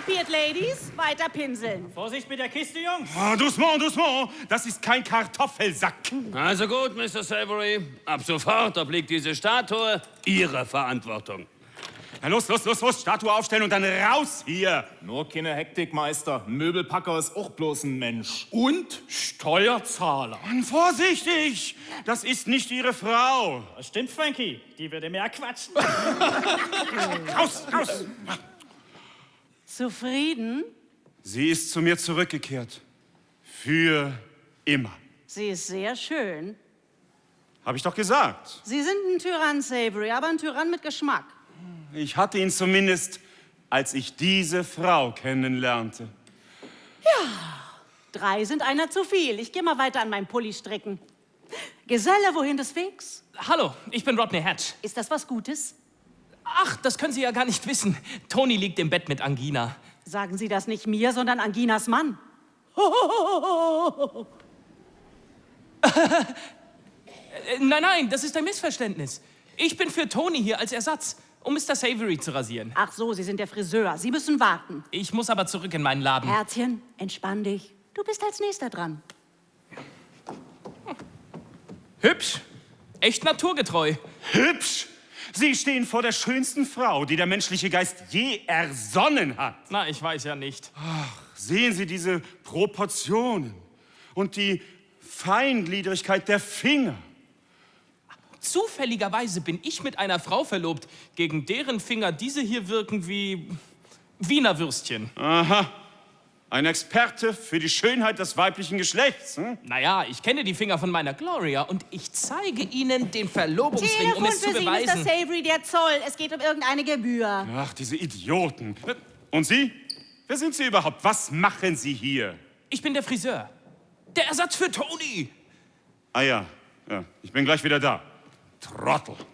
kapiert, Ladies? Weiter pinseln. Vorsicht mit der Kiste, Jungs. Oh, doucement, doucement. Das ist kein Kartoffelsack. Also gut, Mr. Savory. Ab sofort obliegt diese Statue Ihrer Verantwortung. Na los, los, los, los. Statue aufstellen und dann raus hier. Nur keine Hektik, Meister. Ein Möbelpacker ist auch bloß ein Mensch. Und Steuerzahler. Mann, vorsichtig. Das ist nicht Ihre Frau. Das stimmt, Frankie. Die würde mehr quatschen. Raus, raus. Zufrieden? Sie ist zu mir zurückgekehrt. Für immer. Sie ist sehr schön. Hab ich doch gesagt. Sie sind ein Tyrann, Savory, aber ein Tyrann mit Geschmack. Ich hatte ihn zumindest, als ich diese Frau kennenlernte. 3 sind einer zu viel. Ich gehe mal weiter an meinem Pulli stricken. Geselle, wohin des Wegs? Hallo, ich bin Rodney Hatch. Ist das was Gutes? Ach, das können Sie ja gar nicht wissen. Tony liegt im Bett mit Angina. Sagen Sie das nicht mir, sondern Anginas Mann. Nein, nein, das ist ein Missverständnis. Ich bin für Tony hier als Ersatz, um Mr. Savory zu rasieren. Ach so, Sie sind der Friseur. Sie müssen warten. Ich muss aber zurück in meinen Laden. Herzchen, entspann dich. Du bist als Nächster dran. Hübsch. Echt naturgetreu. Hübsch. Sie stehen vor der schönsten Frau, die der menschliche Geist je ersonnen hat. Na, ich weiß ja nicht. Sehen Sie diese Proportionen und die Feingliedrigkeit der Finger. Zufälligerweise bin ich mit einer Frau verlobt, gegen deren Finger diese hier wirken wie Wiener Würstchen. Aha. Ein Experte für die Schönheit des weiblichen Geschlechts. Hm? Naja, ich kenne die Finger von meiner Gloria und ich zeige Ihnen den Verlobungsring, um Telefon es zu für Sie, Mr. beweisen. Savory, der Zoll. Es geht um irgendeine Gebühr. Ach, diese Idioten. Und Sie? Wer sind Sie überhaupt? Was machen Sie hier? Ich bin der Friseur. Der Ersatz für Tony. Ah ja, ich bin gleich wieder da. Trottel.